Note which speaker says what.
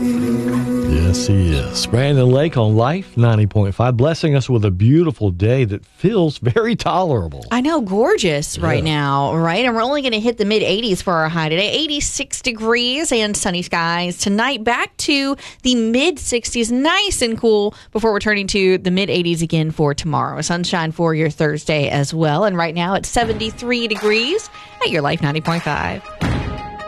Speaker 1: Yes, he is. Brandon Lake on Life 90.5, blessing us with a beautiful day that feels very tolerable.
Speaker 2: I know, gorgeous right now, right? And we're only going to hit the mid-80s for our high today. 86 degrees and sunny skies tonight. Back to the mid-60s, nice and cool before returning to the mid-80s again for tomorrow. Sunshine for your Thursday as well. And right now it's 73 degrees at your Life 90.5.